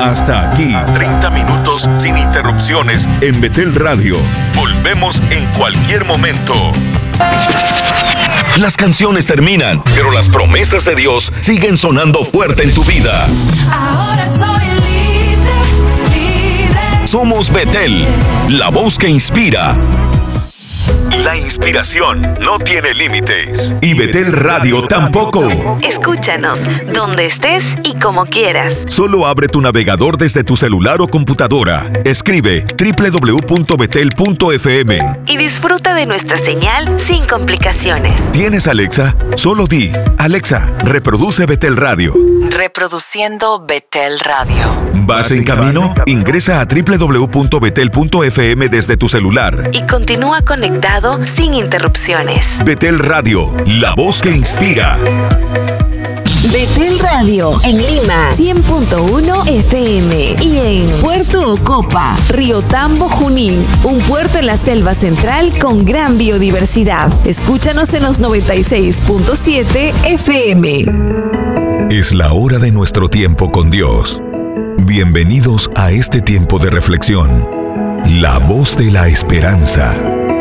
Hasta aquí, 30 minutos sin interrupciones en Betel Radio. Volvemos en cualquier momento. Las canciones terminan, pero las promesas de Dios siguen sonando fuerte en tu vida. Ahora soy libre. Somos Betel, la voz que inspira. La inspiración no tiene límites. Y Betel Radio tampoco. Escúchanos donde estés y como quieras. Solo abre tu navegador desde tu celular o computadora. Escribe www.betel.fm Y disfruta de nuestra señal sin complicaciones. ¿Tienes Alexa? Solo di, Alexa, reproduce Betel Radio. Reproduciendo Betel Radio. ¿Vas en camino? Ingresa a www.betel.fm desde tu celular. Y continúa conectado sin interrupciones. Betel Radio, la voz que inspira. Betel Radio en Lima 100.1 FM y en Puerto Ocopa, Río Tambo, Junín, un puerto en la selva central con gran biodiversidad. Escúchanos en los 96.7 FM. Es la hora de nuestro tiempo con Dios. Bienvenidos a este tiempo de reflexión. La voz de la esperanza.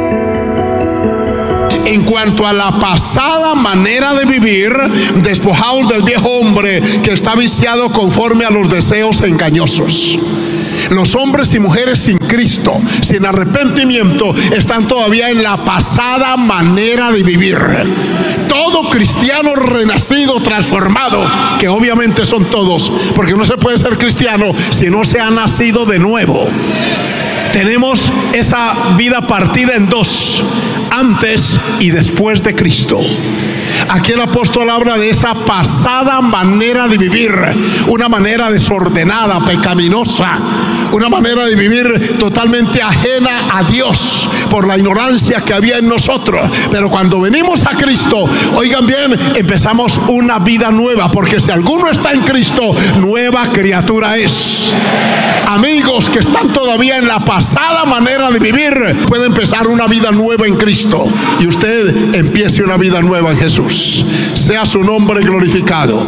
En cuanto a la pasada manera de vivir, despojaos del viejo hombre que está viciado conforme a los deseos engañosos. Los hombres y mujeres sin Cristo, sin arrepentimiento, están todavía en la pasada manera de vivir. Todo cristiano renacido, transformado, que obviamente son todos, porque no se puede ser cristiano si no se ha nacido de nuevo. Tenemos esa vida partida en dos, antes y después de Cristo. Aquí el apóstol habla de esa pasada manera de vivir, una manera desordenada, pecaminosa, una manera de vivir totalmente ajena a Dios por la ignorancia que había en nosotros. Pero cuando venimos a Cristo, oigan bien, empezamos una vida nueva, porque si alguno está en Cristo, nueva criatura es. Amigos que están todavía en la pasada manera de vivir, puede empezar una vida nueva en Cristo, y usted empiece una vida nueva en Jesús. Sea su nombre glorificado.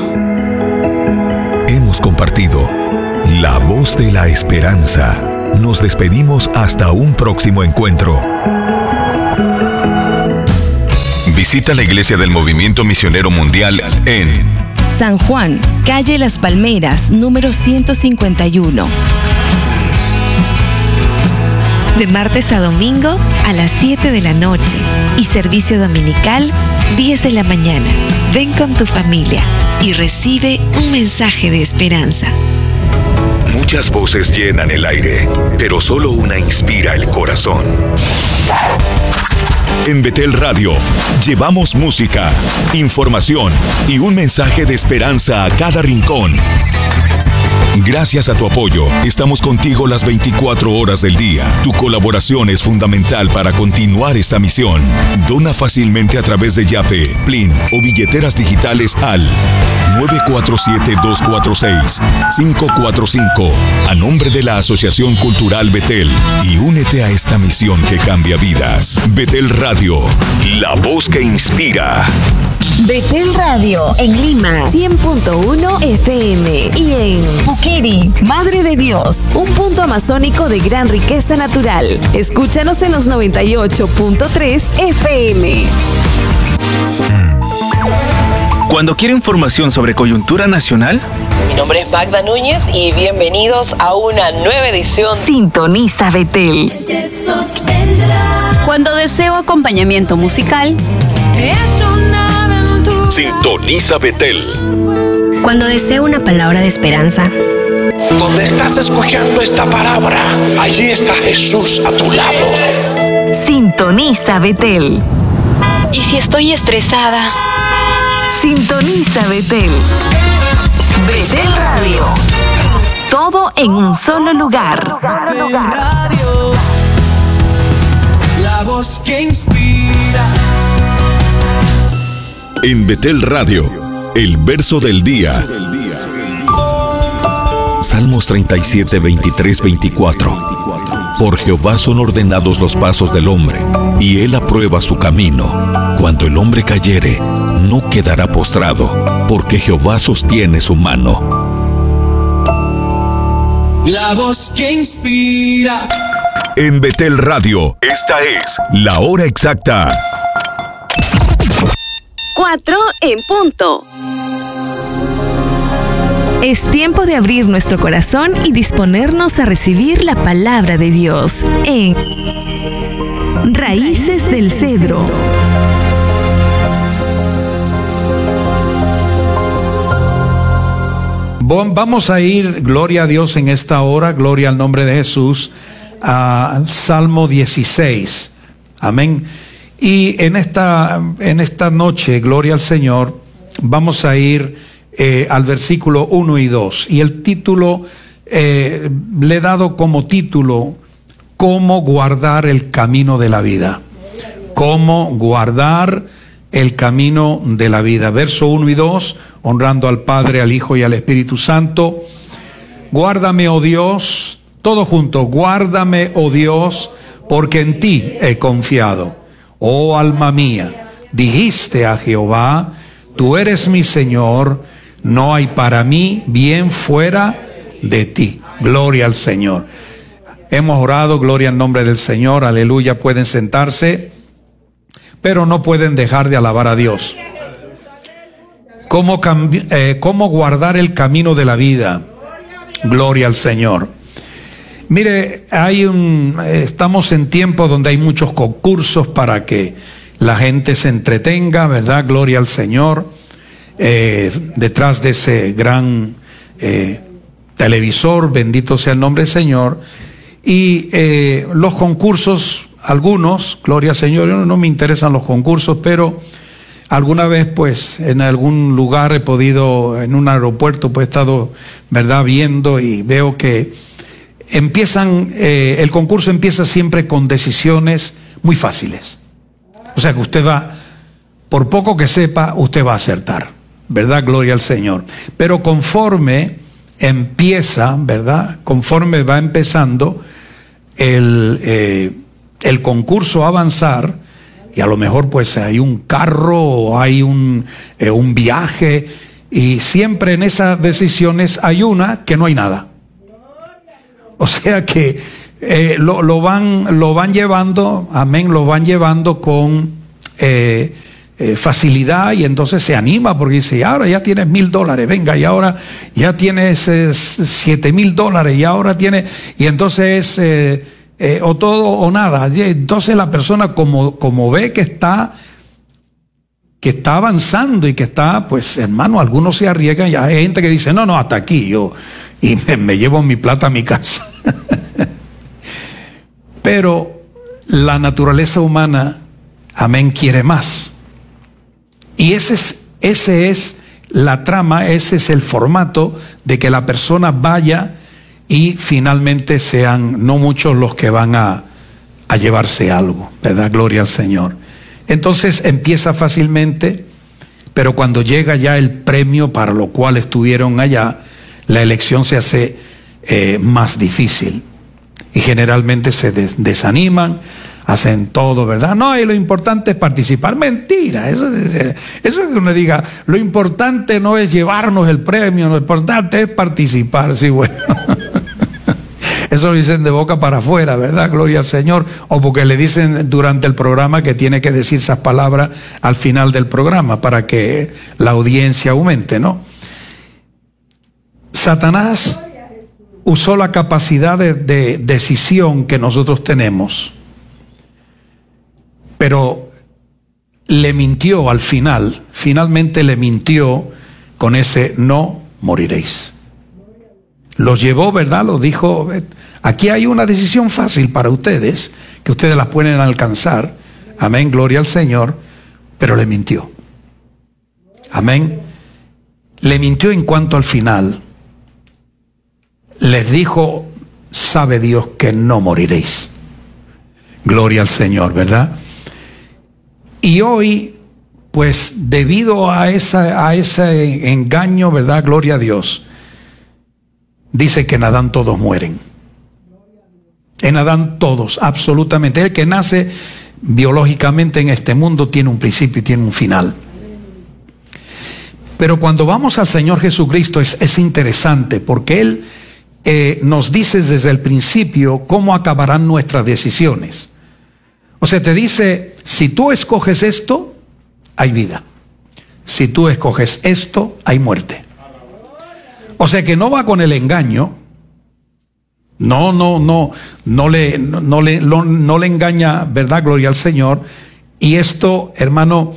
Hemos compartido la voz de la esperanza. Nos despedimos hasta un próximo encuentro. Visita la iglesia del Movimiento Misionero Mundial en San Juan, calle Las Palmeras, número 151. De martes a domingo a las 7 de la noche y servicio dominical 10 de la mañana. Ven con tu familia y recibe un mensaje de esperanza. Muchas voces llenan el aire, pero solo una inspira el corazón. En Betel Radio llevamos música, información y un mensaje de esperanza a cada rincón. Gracias a tu apoyo, estamos contigo las 24 horas del día. Tu colaboración es fundamental para continuar esta misión. Dona fácilmente a través de Yape, Plin o billeteras digitales al 947-246-545 a nombre de la Asociación Cultural Betel, y únete a esta misión que cambia vidas. Betel Radio, la voz que inspira. Betel Radio en Lima 100.1 FM y en Puquiri, Madre de Dios, un punto amazónico de gran riqueza natural. Escúchanos en los 98.3 FM. Cuando quiere información sobre coyuntura nacional, mi nombre es Magda Núñez y bienvenidos a una nueva edición. Sintoniza Betel. Cuando deseo acompañamiento musical, Sintoniza Betel. cuando deseo una palabra de esperanza, Donde estás escuchando esta palabra, allí está Jesús a tu lado. Sintoniza Betel. y si estoy estresada, Sintoniza Betel. Betel Radio. Todo en un solo lugar. Betel Radio, la voz que inspira. En Betel Radio, el verso del día. Salmos 37, 23, 24. Por Jehová son ordenados los pasos del hombre, y él aprueba su camino. Cuando el hombre cayere, no quedará postrado, porque Jehová sostiene su mano. La voz que inspira. En Betel Radio, esta es la hora exacta. 4 en punto. Es tiempo de abrir nuestro corazón y disponernos a recibir la palabra de Dios en Raíces del Cedro. Vamos a ir, gloria a Dios en esta hora, gloria al nombre de Jesús, a Salmo 16. Amén. Y en esta noche, gloria al Señor, vamos a ir al versículo 1 y 2. Y el título, le he dado como título, ¿Cómo guardar el camino de la vida? ¿Cómo guardar el camino de la vida? Verso 1 y 2, honrando al Padre, al Hijo y al Espíritu Santo. Guárdame, oh Dios, todo junto, guárdame, oh Dios, porque en ti he confiado. Oh alma mía, dijiste a Jehová, tú eres mi Señor, no hay para mí bien fuera de ti. Gloria al Señor. Hemos orado, gloria al nombre del Señor, aleluya. Pueden sentarse, pero no pueden dejar de alabar a Dios. ¿Cómo guardar el camino de la vida? Gloria al Señor. Mire, estamos en tiempos donde hay muchos concursos para que la gente se entretenga, ¿verdad? Gloria al Señor. Detrás de ese gran televisor, bendito sea el nombre del Señor. Y los concursos, algunos, gloria al Señor, no me interesan los concursos, pero alguna vez pues en algún lugar he podido, en un aeropuerto pues he estado, ¿verdad?, viendo y veo que el concurso empieza siempre con decisiones muy fáciles. O sea que usted va, por poco que sepa, usted va a acertar, ¿verdad? Gloria al Señor. Pero conforme empieza, ¿verdad? Conforme va empezando el concurso a avanzar, y a lo mejor pues hay un carro o hay un viaje, y siempre en esas decisiones hay una que no hay nada. O sea que lo van llevando, amén, lo van llevando con facilidad, y entonces se anima porque dice, ahora ya tienes $1,000, venga, y ahora ya tienes $7,000, y ahora tienes, y entonces o todo o nada. Entonces la persona como ve que está avanzando y que está, pues hermano, algunos se arriesgan, y hay gente que dice, no, hasta aquí, y me llevo mi plata a mi casa. Pero la naturaleza humana, amén, quiere más. Y ese es la trama, ese es el formato de que la persona vaya y finalmente sean no muchos los que van a llevarse algo, ¿verdad? Gloria al Señor. Entonces empieza fácilmente, pero cuando llega ya el premio para lo cual estuvieron allá, la elección se hace más difícil. Y generalmente se desaniman, hacen todo, ¿verdad? No, y lo importante es participar. Mentira, eso es que uno diga, lo importante no es llevarnos el premio, lo importante es participar. Sí, bueno. Eso lo dicen de boca para afuera, ¿verdad? Gloria al Señor. O porque le dicen durante el programa que tiene que decir esas palabras al final del programa para que la audiencia aumente, ¿no? Satanás usó la capacidad de decisión que nosotros tenemos, pero le mintió al final, finalmente le mintió con ese no moriréis. Los llevó, ¿verdad? Los dijo, aquí hay una decisión fácil para ustedes, que ustedes las pueden alcanzar, amén, gloria al Señor, pero le mintió. Amén. Le mintió en cuanto al final. Les dijo, sabe Dios que no moriréis. Gloria al Señor, ¿verdad? Y hoy, pues debido a ese engaño, ¿verdad? Gloria a Dios. Dice que en Adán todos mueren. En Adán todos, absolutamente. El que nace biológicamente en este mundo tiene un principio y tiene un final. Pero cuando vamos al Señor Jesucristo es interesante porque Él nos dice desde el principio cómo acabarán nuestras decisiones. O sea, te dice, si tú escoges esto, hay vida. Si tú escoges esto, hay muerte. O sea que no va con el engaño. No le engaña, ¿verdad? Gloria al Señor. Y esto, hermano,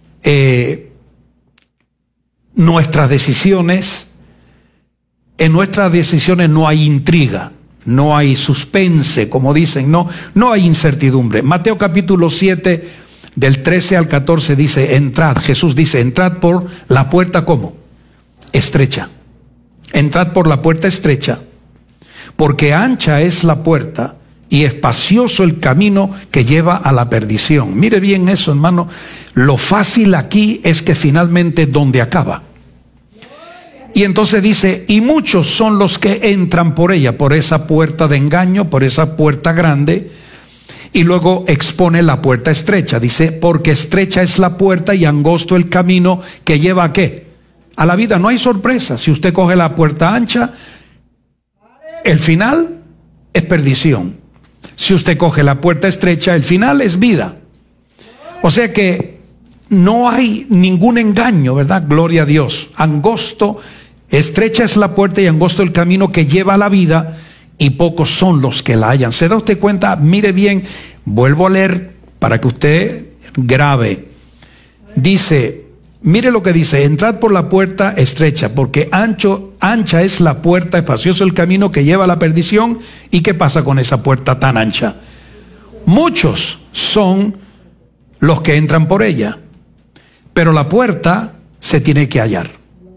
nuestras decisiones, en nuestras decisiones no hay intriga, no hay suspense, como dicen, no hay incertidumbre. Mateo capítulo 7, del 13 al 14 dice, entrad, Jesús dice, entrad por la puerta, ¿cómo? Estrecha. Entrad por la puerta estrecha, porque ancha es la puerta y espacioso el camino que lleva a la perdición. Mire bien eso, hermano. Lo fácil aquí es que finalmente donde acaba. Y entonces dice, y muchos son los que entran por ella, por esa puerta de engaño, por esa puerta grande. Y luego expone la puerta estrecha. Dice, porque estrecha es la puerta y angosto el camino que lleva ¿a qué? A la vida. No hay sorpresa. Si usted coge la puerta ancha, el final es perdición. Si usted coge la puerta estrecha, el final es vida. O sea que no hay ningún engaño, ¿verdad? Gloria a Dios. Angosto, estrecha es la puerta y angosto el camino que lleva a la vida, y pocos son los que la hallan. ¿Se da usted cuenta? Mire bien, vuelvo a leer para que usted grabe. Dice, mire lo que dice, entrad por la puerta estrecha, porque ancha es la puerta, espacioso el camino que lleva a la perdición. ¿Y qué pasa con esa puerta tan ancha? Muchos son los que entran por ella, pero la puerta se tiene que hallar.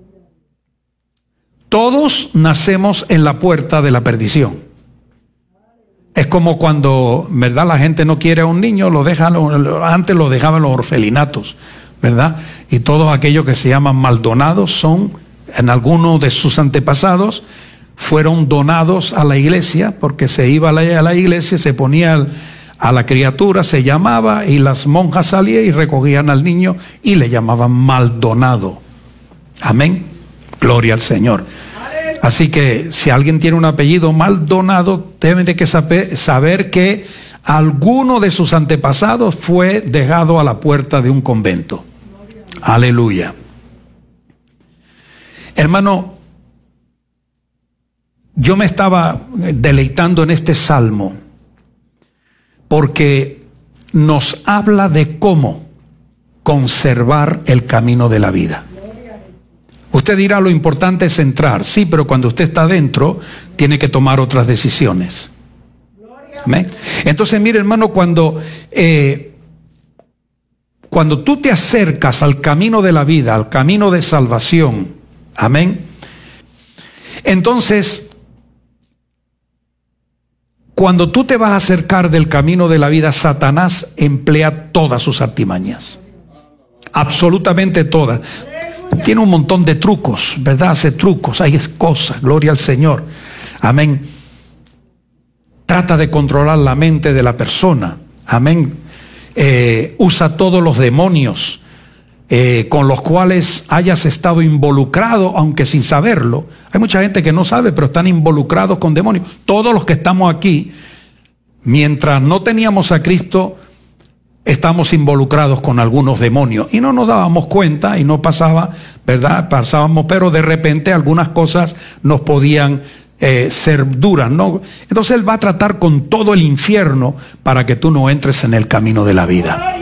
Todos nacemos en la puerta de la perdición. Es como cuando, ¿verdad?, la gente no quiere a un niño, antes lo dejaban los orfelinatos, ¿verdad? Y todos aquellos que se llaman maldonados son, en algunos de sus antepasados, fueron donados a la iglesia, porque se iba a la iglesia, se ponía a la criatura, se llamaba, y las monjas salían y recogían al niño y le llamaban maldonado. Amén. Gloria al Señor. Así que si alguien tiene un apellido Maldonado, deben de saber que alguno de sus antepasados fue dejado a la puerta de un convento. Aleluya. Hermano, yo me estaba deleitando en este salmo porque nos habla de cómo conservar el camino de la vida. Usted dirá, lo importante es entrar. Sí, pero cuando usted está dentro, tiene que tomar otras decisiones. ¿Amén? Entonces, mire, hermano, cuando tú te acercas al camino de la vida, al camino de salvación, amén, entonces, cuando tú te vas a acercar del camino de la vida, Satanás emplea todas sus artimañas. Absolutamente todas. Tiene un montón de trucos, ¿verdad? Hace trucos, hay cosas, gloria al Señor. Amén. Trata de controlar la mente de la persona. Amén. Usa todos los demonios con los cuales hayas estado involucrado, aunque sin saberlo. Hay mucha gente que no sabe, pero están involucrados con demonios. Todos los que estamos aquí, mientras no teníamos a Cristo, estamos involucrados con algunos demonios y no nos dábamos cuenta y no pasaba, ¿verdad? Pasábamos, pero de repente algunas cosas nos podían ser duras, ¿no? Entonces Él va a tratar con todo el infierno para que tú no entres en el camino de la vida.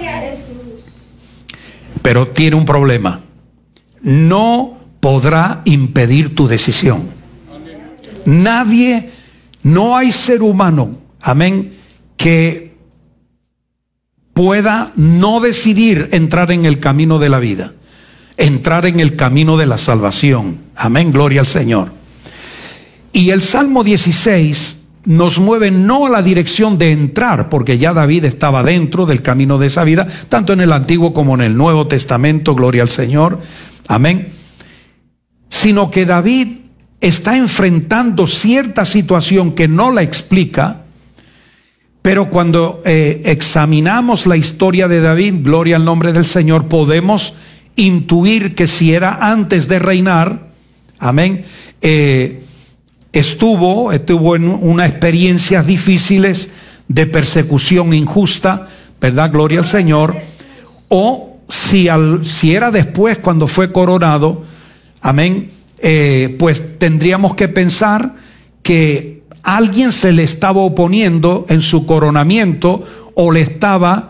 Pero tiene un problema. No podrá impedir tu decisión. Nadie, no hay ser humano, amén, que pueda no decidir entrar en el camino de la vida, entrar en el camino de la salvación. Amén, gloria al Señor. Y el Salmo 16 nos mueve no a la dirección de entrar, porque ya David estaba dentro del camino de esa vida, tanto en el Antiguo como en el Nuevo Testamento, gloria al Señor. Amén. Sino que David está enfrentando cierta situación que no la explica. Pero cuando examinamos la historia de David, gloria al nombre del Señor, podemos intuir que si era antes de reinar, amén, estuvo en unas experiencias difíciles de persecución injusta, ¿verdad? Gloria al Señor. O si era después cuando fue coronado, amén, pues tendríamos que pensar que alguien se le estaba oponiendo en su coronamiento o le estaba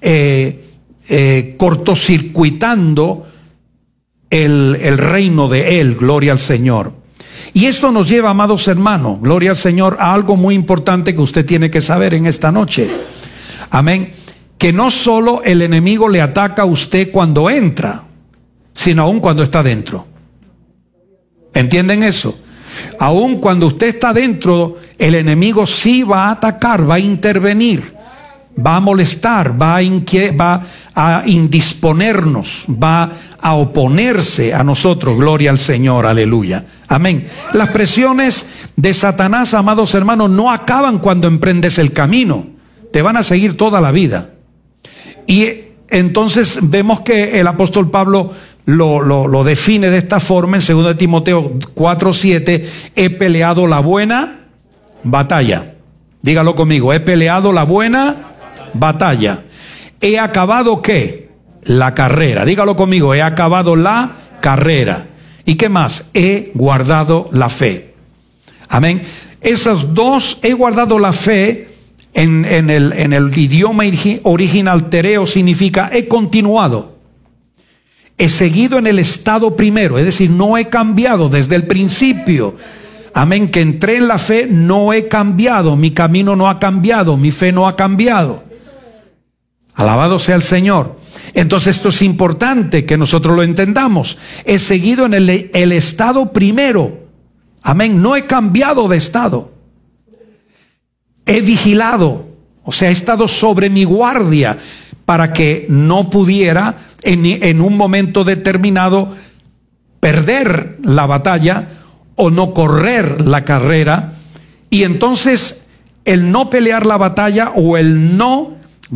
cortocircuitando el reino de él, gloria al Señor. Y esto nos lleva, amados hermanos, gloria al Señor, a algo muy importante que usted tiene que saber en esta noche. Amén. Que no solo el enemigo le ataca a usted cuando entra, sino aún cuando está dentro. ¿Entienden eso? Aún cuando usted está dentro, el enemigo sí va a atacar, va a intervenir, va a molestar, va a indisponernos, va a oponerse a nosotros. Gloria al Señor, aleluya. Amén. Las presiones de Satanás, amados hermanos, no acaban cuando emprendes el camino. Te van a seguir toda la vida. Y entonces vemos que el apóstol Pablo lo define de esta forma en 2 Timoteo 4:7. He peleado la buena batalla. Dígalo conmigo. He peleado la buena batalla. He acabado ¿qué? La carrera. Dígalo conmigo. He acabado la carrera. ¿Y qué más? He guardado la fe. Amén. Esas dos, he guardado la fe, en el idioma original tereo significa he continuado. He seguido en el estado primero, es decir, no he cambiado desde el principio. Amén, que entré en la fe, no he cambiado, mi camino no ha cambiado, mi fe no ha cambiado. Alabado sea el Señor. Entonces esto es importante que nosotros lo entendamos. He seguido en el estado primero. Amén, no he cambiado de estado. He vigilado, o sea, he estado sobre mi guardia para que no pudiera en un momento determinado perder la batalla o no correr la carrera. Y entonces el no pelear la batalla o el no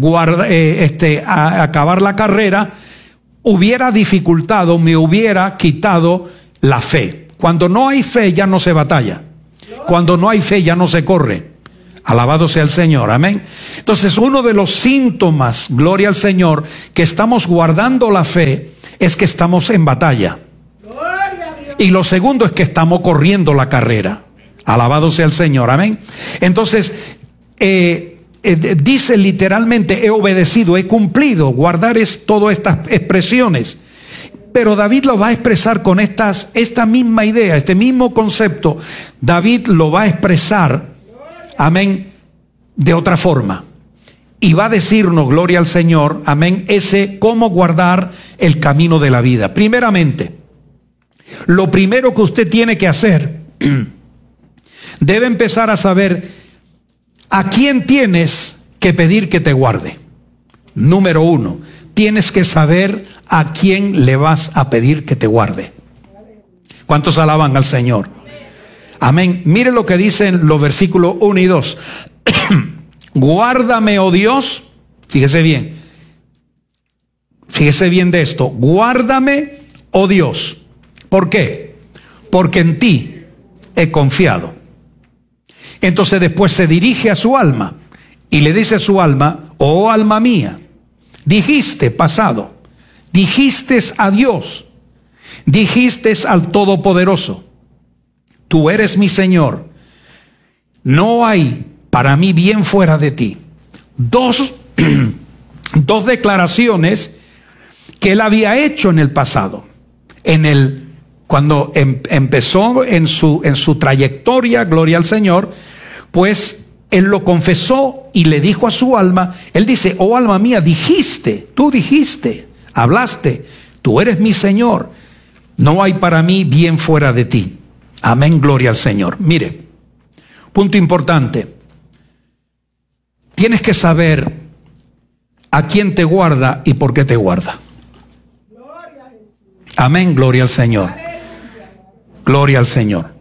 acabar la carrera hubiera dificultado, me hubiera quitado la fe. Cuando no hay fe ya no se batalla. Cuando no hay fe ya no se corre. Alabado sea el Señor, amén. Entonces uno de los síntomas, gloria al Señor, que estamos guardando la fe es que estamos en batalla. Y lo segundo es que estamos corriendo la carrera. Alabado sea el Señor, amén. Entonces dice literalmente he obedecido, he cumplido. Guardar es todas estas expresiones. Pero David lo va a expresar con esta misma idea, este mismo concepto. David lo va a expresar, amén, de otra forma. Y va a decirnos, gloria al Señor, amén, cómo guardar el camino de la vida. Primeramente, lo primero que usted tiene que hacer, debe empezar a saber a quién tienes que pedir que te guarde. Número uno, tienes que saber a quién le vas a pedir que te guarde. ¿Cuántos alaban al Señor? Amén. Mire lo que dicen los versículos 1 y 2. Guárdame, oh Dios. Fíjese bien de esto. Guárdame, oh Dios. ¿Por qué? Porque en ti he confiado. Entonces después se dirige a su alma y le dice a su alma, oh alma mía, dijiste pasado, dijiste a Dios, dijiste al Todopoderoso, tú eres mi Señor, no hay para mí bien fuera de ti. Dos declaraciones que él había hecho en el pasado, cuando empezó en su trayectoria, gloria al Señor, pues él lo confesó y le dijo a su alma, él dice, oh alma mía, tú dijiste, hablaste, tú eres mi Señor, no hay para mí bien fuera de ti. Amén, gloria al Señor. Mire, punto importante, tienes que saber a quién te guarda y por qué te guarda. Amén, gloria al Señor. Gloria al Señor.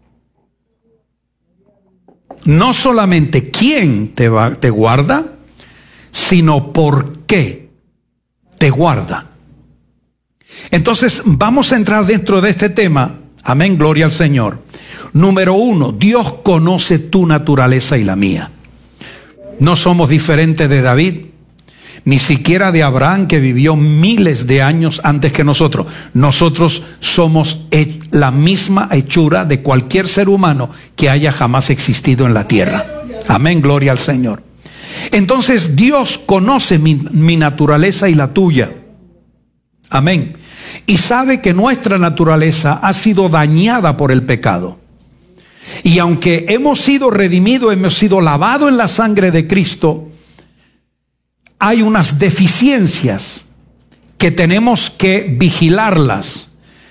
No solamente quién te guarda, sino por qué te guarda. Entonces vamos a entrar dentro de este tema Amén, gloria al Señor. Número 1, Dios conoce tu naturaleza y la mía. No somos diferentes de David, ni siquiera de Abraham, que vivió miles de años antes que nosotros. Nosotros somos la misma hechura de cualquier ser humano que haya jamás existido en la tierra. Amén, gloria al Señor. Entonces Dios conoce mi naturaleza y la tuya. Amén. Y sabe que nuestra naturaleza ha sido dañada por el pecado. Y aunque hemos sido redimidos, hemos sido lavados en la sangre de Cristo, hay unas deficiencias que tenemos que vigilarlas.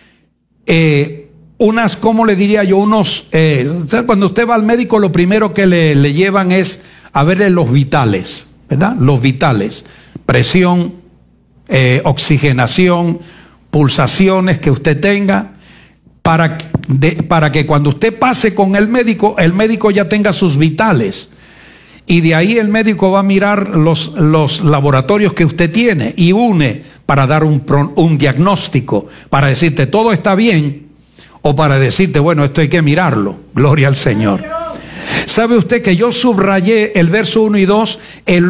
Unas, ¿cómo le diría yo? Cuando usted va al médico, lo primero que le llevan es a verle los vitales, ¿verdad? Los vitales, presión, oxigenación, pulsaciones que usted tenga, para que cuando usted pase con el médico ya tenga sus vitales. Y de ahí el médico va a mirar los laboratorios que usted tiene y une para dar un diagnóstico, para decirte todo está bien, o para decirte, bueno, esto hay que mirarlo. Gloria al Señor. ¿Sabe usted que yo subrayé el verso 1 y 2,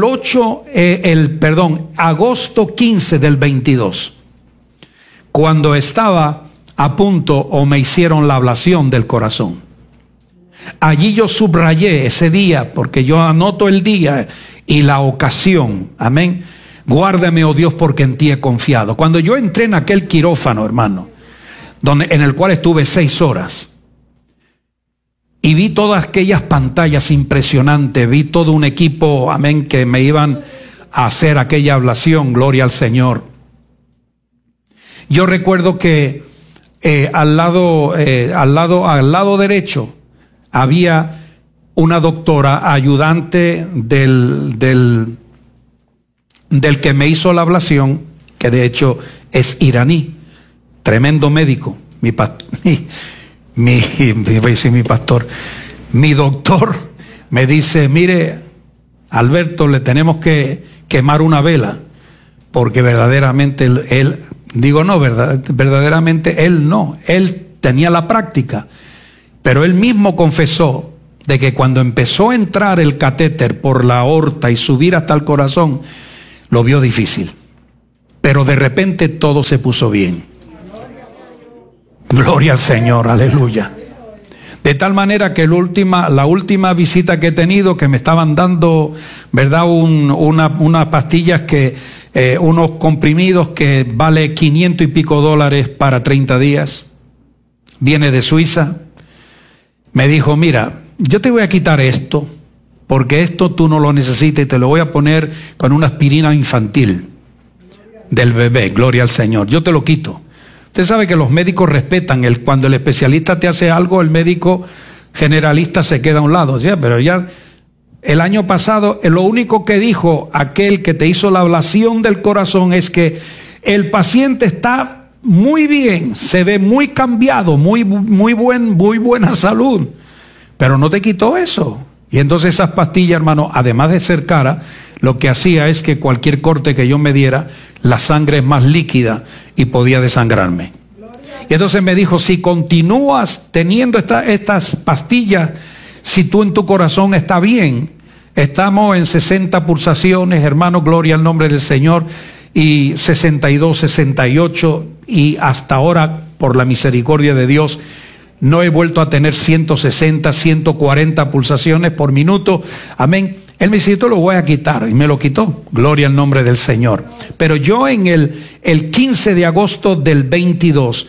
agosto 15 del 22? Cuando estaba a punto o me hicieron la ablación del corazón. Allí yo subrayé ese día, porque yo anoto el día y la ocasión. Amén. Guárdame, oh Dios, porque en ti he confiado. Cuando yo entré en aquel quirófano, hermano, en el cual estuve 6 horas, y vi todas aquellas pantallas impresionantes, vi todo un equipo, amén, que me iban a hacer aquella ablación, gloria al Señor. Yo recuerdo que al lado derecho había una doctora ayudante del que me hizo la ablación, que de hecho es iraní, tremendo médico, mi doctor me dice, mire, Alberto, le tenemos que quemar una vela, porque verdaderamente verdaderamente él tenía la práctica, pero él mismo confesó de que cuando empezó a entrar el catéter por la aorta y subir hasta el corazón, lo vio difícil, pero de repente todo se puso bien. Gloria al Señor, aleluya. De tal manera que la última visita que he tenido, que me estaban dando, ¿verdad? Unas pastillas unos comprimidos que vale $500 y pico para 30 días. Viene de Suiza. Me dijo, mira, yo te voy a quitar esto, porque esto tú no lo necesitas y te lo voy a poner con una aspirina infantil del bebé. Gloria al Señor. Yo te lo quito. Usted sabe que los médicos respetan cuando el especialista te hace algo, el médico generalista se queda a un lado, ¿sí? Pero ya el año pasado, lo único que dijo aquel que te hizo la ablación del corazón es que el paciente está muy bien, se ve muy cambiado, muy buena salud, pero no te quitó eso. Y entonces esas pastillas, hermano, además de ser cara, lo que hacía es que cualquier corte que yo me diera, la sangre es más líquida y podía desangrarme. Y entonces me dijo, si continúas teniendo estas pastillas, si tú en tu corazón está bien, estamos en 60 pulsaciones, hermano, gloria al nombre del Señor, y 62, 68, y hasta ahora, por la misericordia de Dios, no he vuelto a tener 160, 140 pulsaciones por minuto. Amén. Él me dice, yo te lo voy a quitar, y me lo quitó. Gloria al nombre del Señor. Pero yo en el 15 de agosto del 22,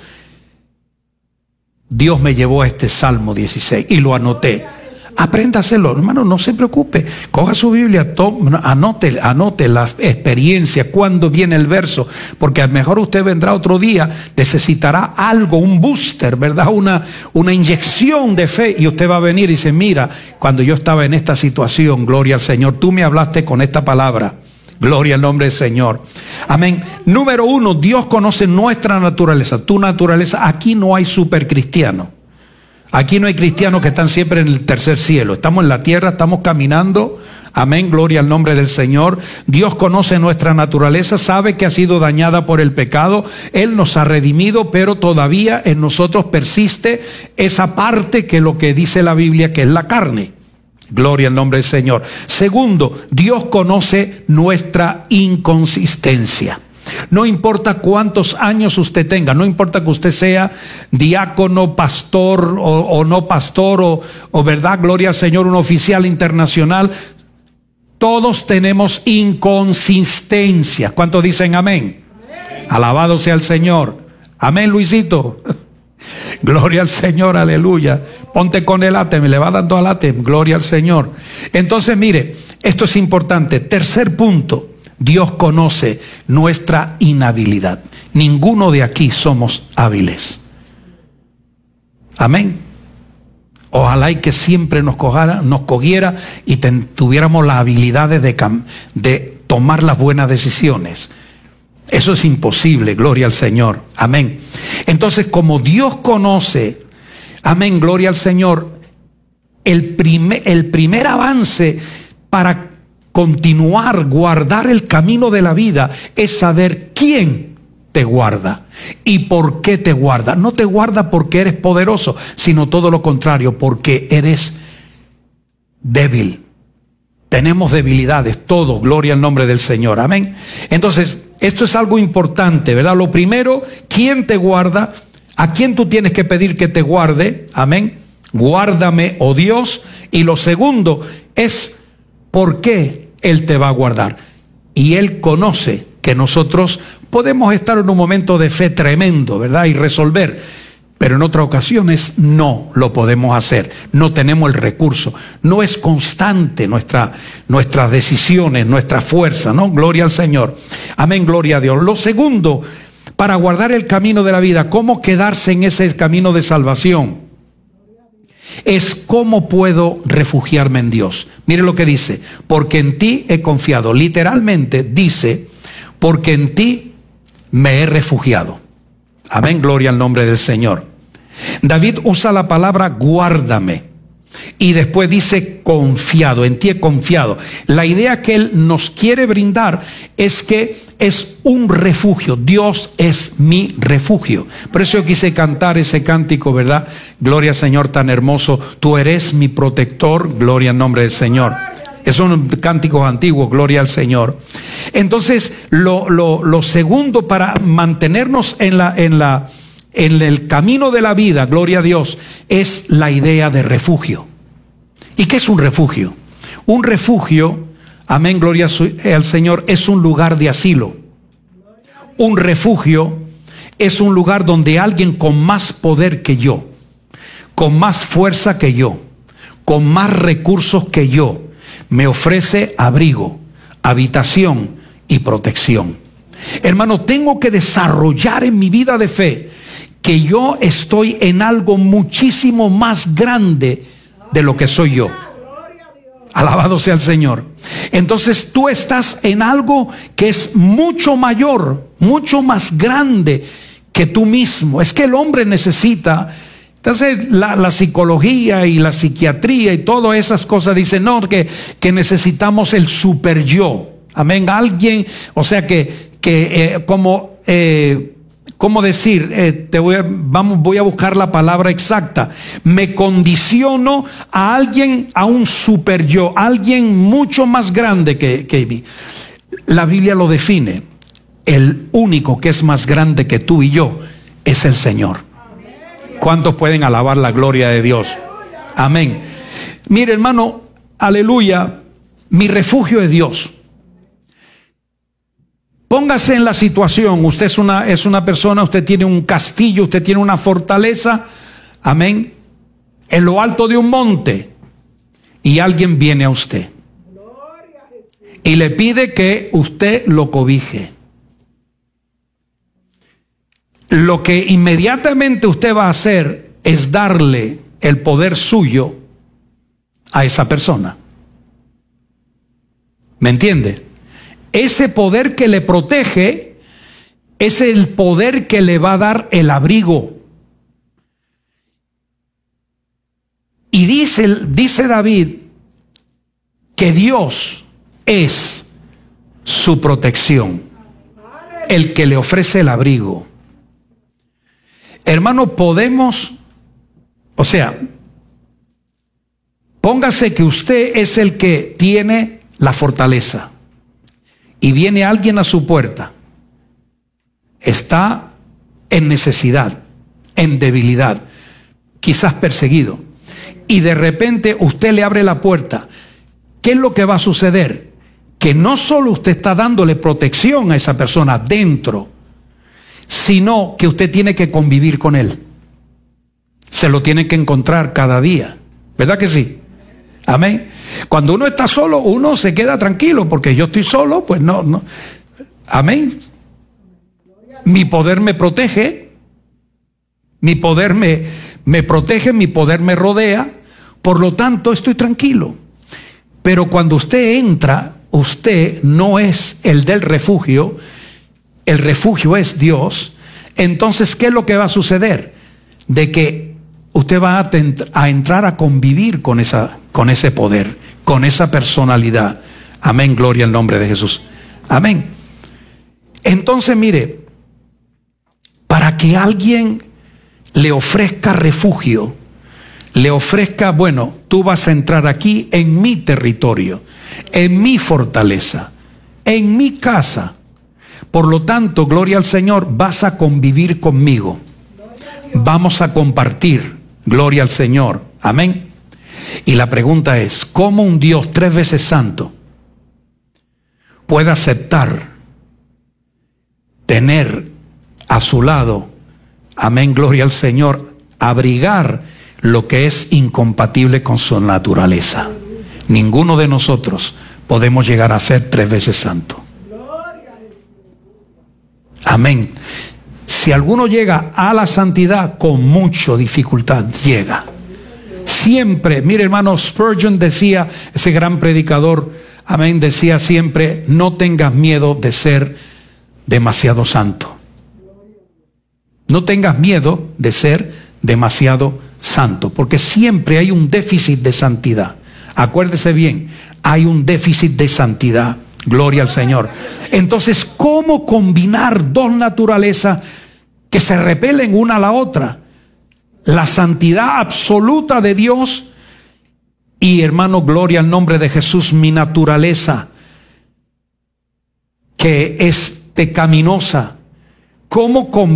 Dios me llevó a este Salmo 16 y lo anoté. Apréndaselo, hermano, no se preocupe. Coja su Biblia, anote la experiencia, cuando viene el verso, porque a lo mejor usted vendrá otro día, necesitará algo, un booster, ¿verdad? Una inyección de fe, y usted va a venir y dice, mira, cuando yo estaba en esta situación, gloria al Señor, tú me hablaste con esta palabra. Gloria al nombre del Señor. Amén. Número 1, Dios conoce nuestra naturaleza, tu naturaleza. Aquí no hay supercristiano. Aquí no hay cristianos que están siempre en el tercer cielo. Estamos en la tierra, estamos caminando, Amén, gloria al nombre del Señor. Dios conoce nuestra naturaleza, sabe que ha sido dañada por el pecado. Él nos ha redimido, pero todavía en nosotros persiste esa parte que lo que dice la Biblia, que es la carne. Gloria al nombre del Señor. Segundo, Dios conoce nuestra inconsistencia. No importa cuántos años usted tenga, no importa que usted sea diácono, pastor o no pastor, o verdad, gloria al Señor, un oficial internacional. Todos tenemos inconsistencia. ¿Cuántos dicen amén? Amén. Alabado sea el Señor. Amén, Luisito. Gloria al Señor, aleluya. Ponte con el ATEM, le va dando al ATEM. Gloria al Señor. Entonces, mire, esto es importante. Tercer punto. Dios conoce nuestra inhabilidad. Ninguno de aquí somos hábiles. Amén. Ojalá y que siempre nos cogiera y tuviéramos las habilidades de tomar las buenas decisiones. Eso es imposible, gloria al Señor. Amén. Entonces, como Dios conoce, amén, gloria al Señor, el primer avance para continuar, guardar el camino de la vida es saber quién te guarda y por qué te guarda. No te guarda porque eres poderoso, sino todo lo contrario, porque eres débil. Tenemos debilidades, todos, gloria al nombre del Señor. Amén. Entonces, esto es algo importante, ¿verdad? Lo primero, ¿quién te guarda? ¿A quién tú tienes que pedir que te guarde? Amén. Guárdame, oh Dios. Y lo segundo es ¿por qué Él te va a guardar? Y Él conoce que nosotros podemos estar en un momento de fe tremendo, ¿verdad? Y resolver, pero en otras ocasiones no lo podemos hacer. No tenemos el recurso. No es constante nuestras decisiones, nuestra fuerza, ¿no? Gloria al Señor. Amén, gloria a Dios. Lo segundo, para guardar el camino de la vida, ¿cómo quedarse en ese camino de salvación? Es cómo puedo refugiarme en Dios. Mire lo que dice, porque en ti he confiado. Literalmente dice, porque en ti me he refugiado. Amén, gloria al nombre del Señor. David usa la palabra guárdame y después dice confiado, en ti he confiado. La idea que él nos quiere brindar es que es un refugio. Dios es mi refugio. Por eso yo quise cantar ese cántico, ¿verdad? Gloria al Señor, tan hermoso. Tú eres mi protector, gloria al nombre del Señor. Es un cántico antiguo, gloria al Señor. Entonces, lo segundo para mantenernos en el camino de la vida, gloria a Dios, es la idea de refugio. ¿Y qué es un refugio? Un refugio, amén, gloria al Señor, es un lugar de asilo. Un refugio es un lugar donde alguien con más poder que yo, con más fuerza que yo, con más recursos que yo, me ofrece abrigo, habitación y protección. Hermano, tengo que desarrollar en mi vida de fe que yo estoy en algo muchísimo más grande de lo que soy yo. Alabado sea el Señor. Entonces tú estás en algo que es mucho mayor, mucho más grande que tú mismo. Es que el hombre necesita. Entonces la psicología y la psiquiatría y todas esas cosas dicen no, que necesitamos el super yo. Amén. Alguien, o sea ¿cómo decir? Voy a buscar la palabra exacta. Me condiciono a alguien, a un super yo, alguien mucho más grande que mí. La Biblia lo define. El único que es más grande que tú y yo es el Señor. ¿Cuántos pueden alabar la gloria de Dios? Amén. Mire, hermano, aleluya, mi refugio es Dios. Póngase en la situación, usted es una persona, usted tiene un castillo, usted tiene una fortaleza, amén, en lo alto de un monte, y alguien viene a usted y le pide que usted lo cobije. Lo que inmediatamente usted va a hacer es darle el poder suyo a esa persona. ¿Me entiende? Ese poder que le protege es el poder que le va a dar el abrigo. Y dice David que Dios es su protección, el que le ofrece el abrigo. Hermano, podemos, póngase que usted es el que tiene la fortaleza y viene alguien a su puerta, está en necesidad, en debilidad, quizás perseguido, y de repente usted le abre la puerta. ¿Qué es lo que va a suceder? Que no solo usted está dándole protección a esa persona dentro, sino que usted tiene que convivir con él. Se lo tiene que encontrar cada día. ¿Verdad que sí? Amén. Cuando uno está solo, uno se queda tranquilo, porque yo estoy solo, pues no. Amén. Mi poder me protege, mi poder me protege, mi poder me rodea, por lo tanto estoy tranquilo. Pero cuando usted entra, usted no es el del refugio, el refugio es Dios. Entonces, ¿qué es lo que va a suceder? De que usted va a entrar a convivir con ese poder, con esa personalidad. Amén, gloria al nombre de Jesús. Amén. Entonces, mire, para que alguien le ofrezca refugio, le ofrezca, bueno, tú vas a entrar aquí en mi territorio, en mi fortaleza, en mi casa. Por lo tanto, gloria al Señor, vas a convivir conmigo. Vamos a compartir, gloria al Señor. Amén. Y la pregunta es, ¿cómo un Dios 3 veces santo puede aceptar tener a su lado, amén, gloria al Señor, abrigar lo que es incompatible con su naturaleza? Ninguno de nosotros podemos llegar a ser 3 veces santo. Amén. Si alguno llega a la santidad, con mucha dificultad llega. Siempre, mire hermano, Spurgeon decía, ese gran predicador, amén, decía siempre, no tengas miedo de ser demasiado santo. No tengas miedo de ser demasiado santo, porque siempre hay un déficit de santidad. Acuérdese bien, hay un déficit de santidad. Gloria al Señor. Entonces, ¿cómo combinar dos naturalezas que se repelen una a la otra? La santidad absoluta de Dios y, hermano, gloria al nombre de Jesús, mi naturaleza que es pecaminosa. ¿Cómo combinar